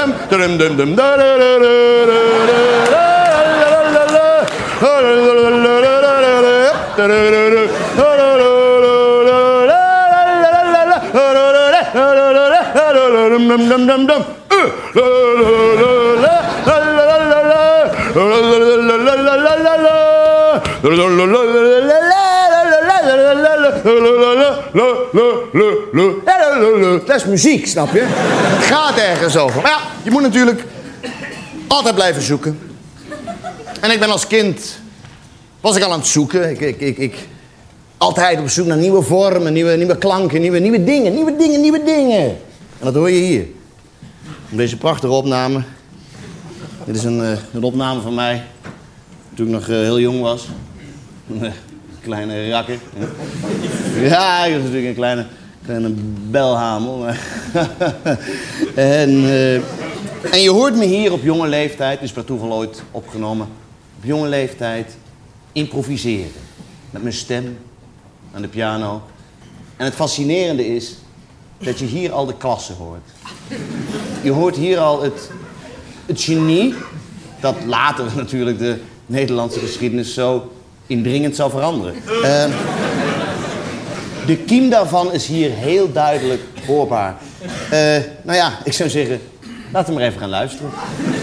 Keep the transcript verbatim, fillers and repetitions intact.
Dat is muziek, snap je? Het gaat ergens over. Maar ja, je moet natuurlijk altijd blijven zoeken. En ik ben als kind... was ik al aan het zoeken. Ik, ik, ik, ik, altijd op zoek naar nieuwe vormen, nieuwe, nieuwe klanken, nieuwe, nieuwe dingen, nieuwe dingen, nieuwe dingen. En dat hoor je hier. Deze prachtige opname. Dit is een, uh, een opname van mij toen ik nog uh, heel jong was. Een uh, kleine rakker. Ja, ik was natuurlijk een kleine, kleine belhamel. Maar en, uh, en je hoort me hier op jonge leeftijd, dus per toeval ooit opgenomen, op jonge leeftijd improviseren. Met mijn stem aan de piano. En het fascinerende is dat je hier al de klasse hoort. Je hoort hier al het, het genie dat later natuurlijk de Nederlandse geschiedenis zo indringend zou veranderen. Uh, de kiem daarvan is hier heel duidelijk hoorbaar. Uh, nou ja, ik zou zeggen, laten we maar even gaan luisteren.